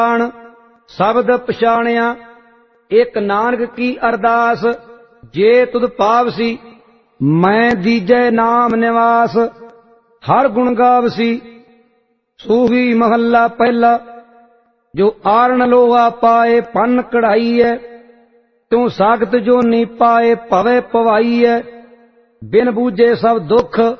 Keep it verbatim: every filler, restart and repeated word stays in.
शब्द पछाणिया एक नानक की अरदास। जे तुद पावसी मैं दीजै नाम निवास। हर गुण गावसी सूही महला पहला। जो आरण लोहा पाए पन कढ़ाई है। त्यों सागत जो नी पाए पवे पवाई है। बिन बूझे सब दुख